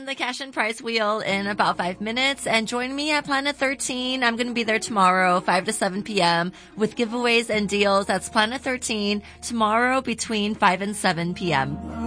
the Cash and Prize Wheel in about 5 minutes, and join me at Planet 13. I'm going to be there tomorrow, 5 to 7 p.m. with giveaways and deals. That's Planet 13 tomorrow between 5 and 7 p.m.